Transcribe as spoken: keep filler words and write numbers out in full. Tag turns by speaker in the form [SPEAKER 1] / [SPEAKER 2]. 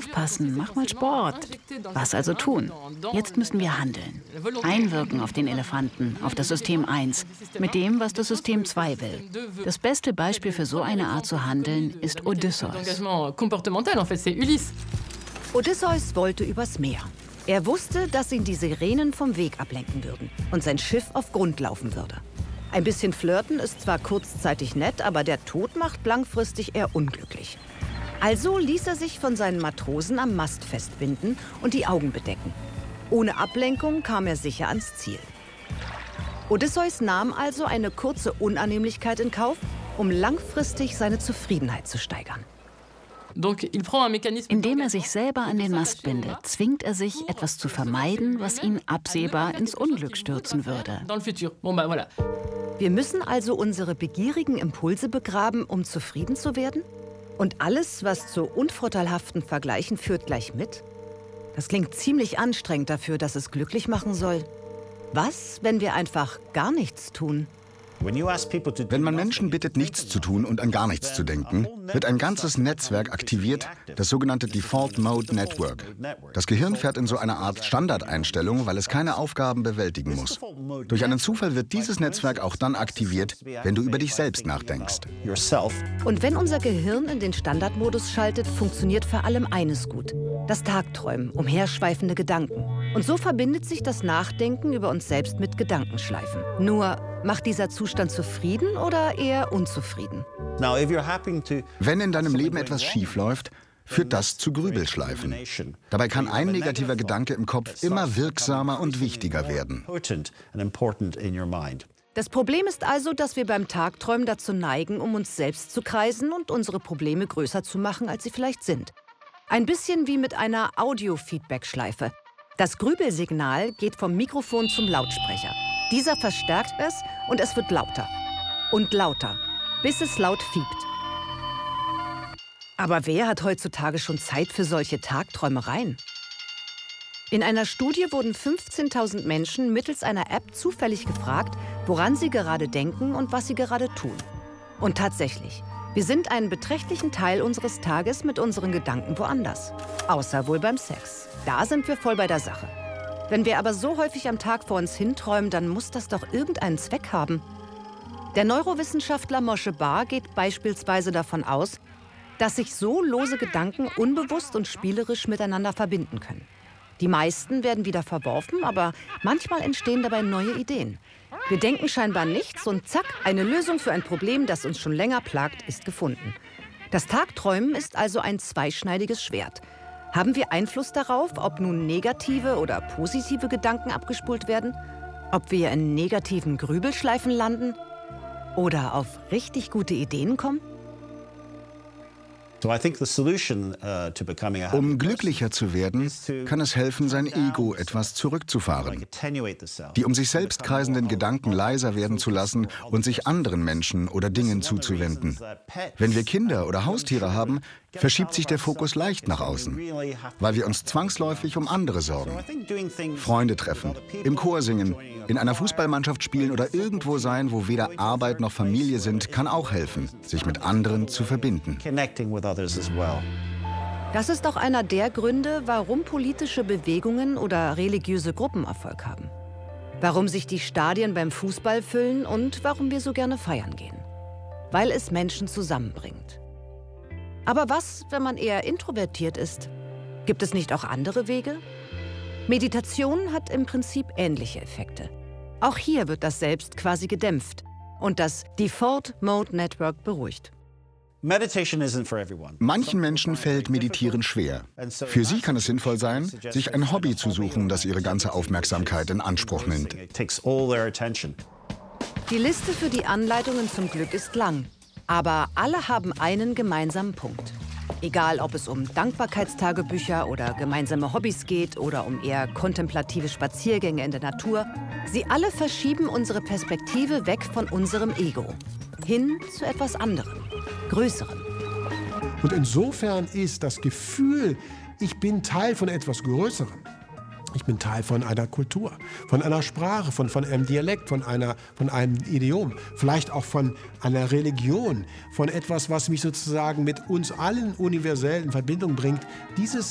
[SPEAKER 1] aufpassen, mach mal Sport. Was also tun? Jetzt müssen wir handeln. Einwirken auf den Elefanten, auf das System eins, mit dem, was das System zwei will. Das beste Beispiel für so eine Art zu handeln ist Odysseus.
[SPEAKER 2] Odysseus wollte übers Meer. Er wusste, dass ihn die Sirenen vom Weg ablenken würden und sein Schiff auf Grund laufen würde. Ein bisschen flirten ist zwar kurzzeitig nett, aber der Tod macht langfristig eher unglücklich. Also ließ er sich von seinen Matrosen am Mast festbinden und die Augen bedecken. Ohne Ablenkung kam er sicher ans Ziel. Odysseus nahm also eine kurze Unannehmlichkeit in Kauf, um langfristig seine Zufriedenheit zu steigern.
[SPEAKER 1] Indem er sich selber an den Mast bindet, zwingt er sich, etwas zu vermeiden, was ihn absehbar ins Unglück stürzen würde.
[SPEAKER 2] Wir müssen also unsere begierigen Impulse begraben, um zufrieden zu werden? Und alles, was zu unvorteilhaften Vergleichen führt, gleich mit? Das klingt ziemlich anstrengend dafür, dass es glücklich machen soll. Was, wenn wir einfach gar nichts tun?
[SPEAKER 3] Wenn man Menschen bittet, nichts zu tun und an gar nichts zu denken, wird ein ganzes Netzwerk aktiviert, das sogenannte Default Mode Network. Das Gehirn fährt in so eine Art Standardeinstellung, weil es keine Aufgaben bewältigen muss. Durch einen Zufall wird dieses Netzwerk auch dann aktiviert, wenn du über dich selbst nachdenkst.
[SPEAKER 2] Und wenn unser Gehirn in den Standardmodus schaltet, funktioniert vor allem eines gut: das Tagträumen, umherschweifende Gedanken. Und so verbindet sich das Nachdenken über uns selbst mit Gedankenschleifen. Nur, macht dieser Zustand zufrieden oder eher unzufrieden?
[SPEAKER 3] Wenn in deinem Leben etwas schief läuft, führt das zu Grübelschleifen. Dabei kann ein negativer Gedanke im Kopf immer wirksamer und wichtiger werden.
[SPEAKER 2] Das Problem ist also, dass wir beim Tagträumen dazu neigen, um uns selbst zu kreisen und unsere Probleme größer zu machen, als sie vielleicht sind. Ein bisschen wie mit einer Audio-Feedback-Schleife. Das Grübelsignal geht vom Mikrofon zum Lautsprecher. Dieser verstärkt es und es wird lauter und lauter, bis es laut fiebt. Aber wer hat heutzutage schon Zeit für solche Tagträumereien? In einer Studie wurden fünfzehntausend Menschen mittels einer App zufällig gefragt, woran sie gerade denken und was sie gerade tun. Und tatsächlich, wir sind einen beträchtlichen Teil unseres Tages mit unseren Gedanken woanders. Außer wohl beim Sex. Da sind wir voll bei der Sache. Wenn wir aber so häufig am Tag vor uns hinträumen, dann muss das doch irgendeinen Zweck haben. Der Neurowissenschaftler Moshe Bar geht beispielsweise davon aus, dass sich so lose Gedanken unbewusst und spielerisch miteinander verbinden können. Die meisten werden wieder verworfen, aber manchmal entstehen dabei neue Ideen. Wir denken scheinbar nichts und zack, eine Lösung für ein Problem, das uns schon länger plagt, ist gefunden. Das Tagträumen ist also ein zweischneidiges Schwert. Haben wir Einfluss darauf, ob nun negative oder positive Gedanken abgespult werden? Ob wir in negativen Grübelschleifen landen? Oder auf richtig gute Ideen kommen?
[SPEAKER 3] Um glücklicher zu werden, kann es helfen, sein Ego etwas zurückzufahren. Die um sich selbst kreisenden Gedanken leiser werden zu lassen und sich anderen Menschen oder Dingen zuzuwenden. Wenn wir Kinder oder Haustiere haben, verschiebt sich der Fokus leicht nach außen, weil wir uns zwangsläufig um andere sorgen. Freunde treffen, im Chor singen, in einer Fußballmannschaft spielen oder irgendwo sein, wo weder Arbeit noch Familie sind, kann auch helfen, sich mit anderen zu verbinden.
[SPEAKER 2] Das ist auch einer der Gründe, warum politische Bewegungen oder religiöse Gruppen Erfolg haben. Warum sich die Stadien beim Fußball füllen und warum wir so gerne feiern gehen. Weil es Menschen zusammenbringt. Aber was, wenn man eher introvertiert ist? Gibt es nicht auch andere Wege? Meditation hat im Prinzip ähnliche Effekte. Auch hier wird das Selbst quasi gedämpft und das Default Mode Network beruhigt.
[SPEAKER 3] Manchen Menschen fällt Meditieren schwer. Für sie kann es sinnvoll sein, sich ein Hobby zu suchen, das ihre ganze Aufmerksamkeit in Anspruch nimmt.
[SPEAKER 2] Die Liste für die Anleitungen zum Glück ist lang. Aber alle haben einen gemeinsamen Punkt. Egal, ob es um Dankbarkeitstagebücher oder gemeinsame Hobbys geht oder um eher kontemplative Spaziergänge in der Natur, sie alle verschieben unsere Perspektive weg von unserem Ego, hin zu etwas anderem, Größerem.
[SPEAKER 4] Und insofern ist das Gefühl, ich bin Teil von etwas Größerem, ich bin Teil von einer Kultur, von einer Sprache, von, von einem Dialekt, von, einer, von einem Idiom, vielleicht auch von einer Religion, von etwas, was mich sozusagen mit uns allen universell in Verbindung bringt. Dieses